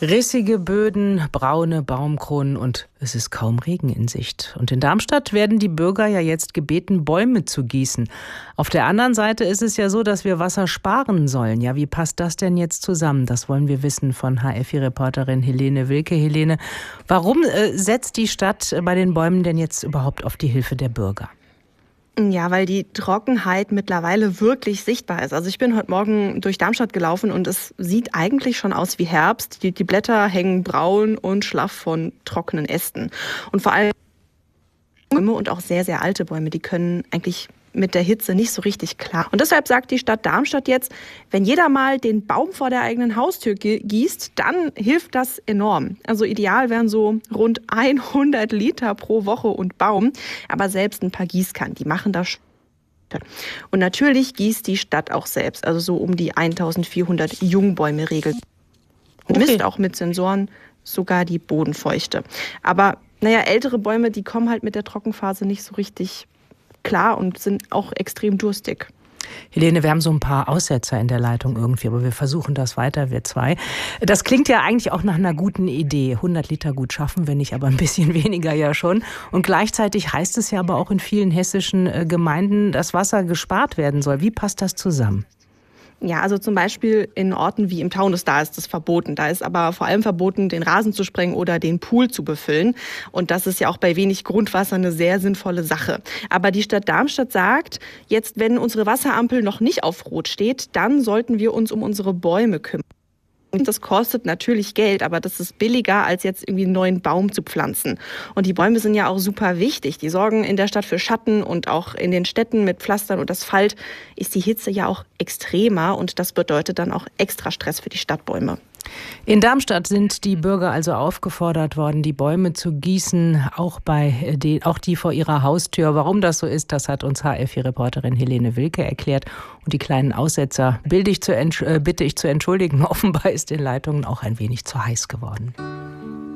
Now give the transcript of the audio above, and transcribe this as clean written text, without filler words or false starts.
Rissige Böden, braune Baumkronen und es ist kaum Regen in Sicht. Und in Darmstadt werden die Bürger ja jetzt gebeten, Bäume zu gießen. Auf der anderen Seite ist es ja so, dass wir Wasser sparen sollen. Ja, wie passt das denn jetzt zusammen? Das wollen wir wissen von HFI-Reporterin Helene Wilke. Helene, warum setzt die Stadt bei den Bäumen denn jetzt überhaupt auf die Hilfe der Bürger? Ja, weil die Trockenheit mittlerweile wirklich sichtbar ist. Also ich bin heute Morgen durch Darmstadt gelaufen und es sieht eigentlich schon aus wie Herbst. Die Blätter hängen braun und schlaff von trockenen Ästen. Und vor allem Bäume und auch sehr, sehr alte Bäume, die können eigentlich mit der Hitze nicht so richtig klar. Und deshalb sagt die Stadt Darmstadt jetzt, wenn jeder mal den Baum vor der eigenen Haustür gießt, dann hilft das enorm. Also ideal wären so rund 100 Liter pro Woche und Baum. Aber selbst ein paar Gießkannen, die machen das. Und natürlich gießt die Stadt auch selbst, also so um die 1400 Jungbäume regelmäßig. Und misst auch mit Sensoren sogar die Bodenfeuchte. Aber ältere Bäume, die kommen halt mit der Trockenphase nicht so richtig klar und sind auch extrem durstig. Helene, wir haben so ein paar Aussetzer in der Leitung irgendwie, aber wir versuchen das weiter, wir zwei. Das klingt ja eigentlich auch nach einer guten Idee. 100 Liter gut schaffen wir nicht, aber ein bisschen weniger ja schon. Und gleichzeitig heißt es ja aber auch in vielen hessischen Gemeinden, dass Wasser gespart werden soll. Wie passt das zusammen? Ja, also zum Beispiel in Orten wie im Taunus, da ist das verboten. Da ist aber vor allem verboten, den Rasen zu sprengen oder den Pool zu befüllen. Und das ist ja auch bei wenig Grundwasser eine sehr sinnvolle Sache. Aber die Stadt Darmstadt sagt, jetzt, wenn unsere Wasserampel noch nicht auf Rot steht, dann sollten wir uns um unsere Bäume kümmern. Und das kostet natürlich Geld, aber das ist billiger, als jetzt irgendwie einen neuen Baum zu pflanzen. Und die Bäume sind ja auch super wichtig. Die sorgen in der Stadt für Schatten und auch in den Städten mit Pflastern und Asphalt ist die Hitze ja auch extremer und das bedeutet dann auch extra Stress für die Stadtbäume. In Darmstadt sind die Bürger also aufgefordert worden, die Bäume zu gießen, auch die vor ihrer Haustür. Warum das so ist, das hat uns HFI-Reporterin Helene Wilke erklärt. Und die kleinen Aussetzer bitte ich zu entschuldigen. Offenbar ist den Leitungen auch ein wenig zu heiß geworden.